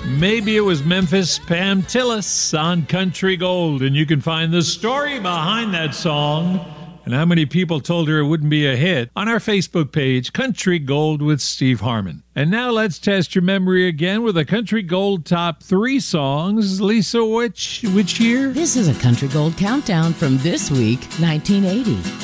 Maybe it was Memphis Pam Tillis on Country Gold, and you can find the story behind that song and how many people told her it wouldn't be a hit on our Facebook page, Country Gold with Steve Harmon. And now let's test your memory again with a Country Gold top 3 songs. Lisa, which year? This is a Country Gold countdown from this week, 1980.